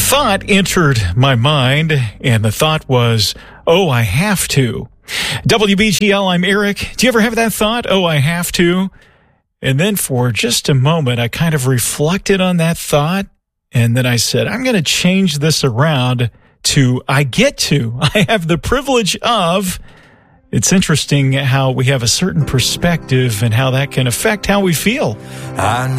thought entered my mind, and the thought was, oh, I have to. WBGL, I'm Eric. Do you ever have that thought? Oh, I have to. And then for just a moment, I kind of reflected on that thought, and then I said, I'm going to change this around to I get to. I have the privilege of. It's interesting how we have a certain perspective and how that can affect how we feel.